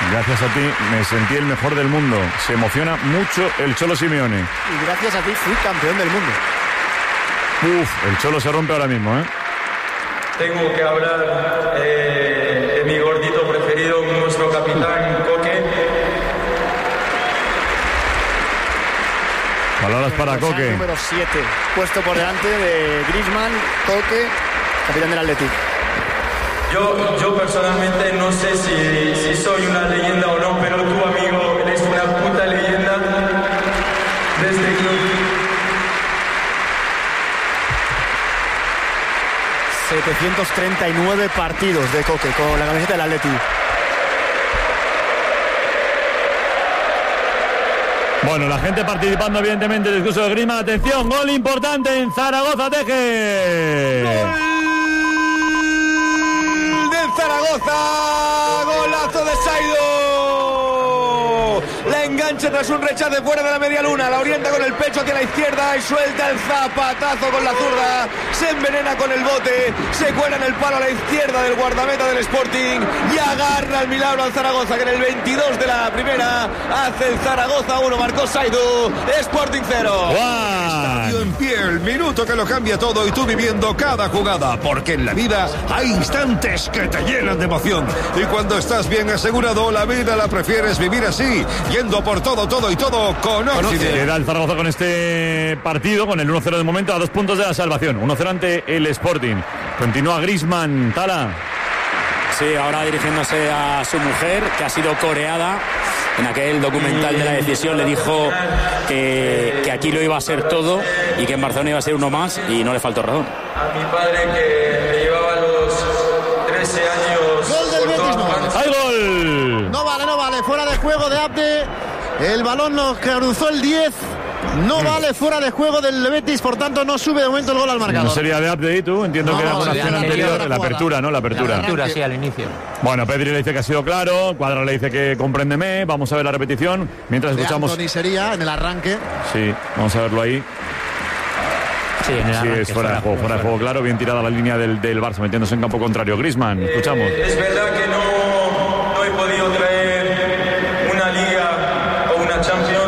Gracias a ti me sentí el mejor del mundo. Se emociona mucho el Cholo Simeone. Y gracias a ti fui campeón del mundo. El Cholo se rompe ahora mismo, ¿eh? Tengo que hablar de mi gordito preferido, nuestro capitán Coque. Palabras para Coque. Número 7, puesto por delante de Griezmann, Coque, capitán del Athletic. Yo personalmente no sé si soy una leyenda o no, pero tu amigo eres una puta leyenda de este club. 739 partidos de Coque con la camiseta del Athletic. Bueno, la gente participando evidentemente en el discurso de Griezmann. Atención, gol importante en Zaragoza, Teje. ¡Gol del Zaragoza! ¡Golazo de Saido! La engancha tras un rechace fuera de la media luna, la orienta con el pecho hacia la izquierda y suelta el zapatazo con la zurda, se envenena con el bote, se cuela en el palo a la izquierda del guardameta del Sporting y agarra el milagro al Zaragoza, que en el 22 de la primera hace el Zaragoza 1, marcó Saido, Sporting 0. Estadio en pie, el minuto que lo cambia todo y tú viviendo cada jugada, porque en la vida hay instantes que te llenan de emoción y cuando estás bien asegurado la vida la prefieres vivir así, yendo por todo y todo con Occident. Queda el Zaragoza con este partido, con el 1-0 de momento, a 2 puntos de la salvación. 1-0 ante el Sporting. Continúa Griezmann, Tala. Sí, ahora dirigiéndose a su mujer, que ha sido coreada. En aquel documental de la decisión le dijo que aquí lo iba a ser todo y que en Barcelona iba a ser uno más y no le faltó razón. A mi padre que me llevaba los 13 años. Gol del Betis, no. ¡Hay gol! No vale, fuera de juego de Abde. El balón nos cruzó el 10. No vale, fuera de juego del Betis, por tanto no sube de momento el gol al marcador. No sería de update, tú, entiendo que era una acción anterior, la apertura, ¿no? La apertura, sí, al inicio. Bueno, Pedri le dice que ha sido claro, Cuadra le dice que compréndeme, vamos a ver la repetición, mientras escuchamos... Anthony sería en el arranque. Sí, vamos a verlo ahí. Sí, en el arranque, es fuera de juego, claro, bien tirada la línea del Barça, metiéndose en campo contrario. Griezmann, escuchamos. Es verdad que no he podido traer una Liga o una Champions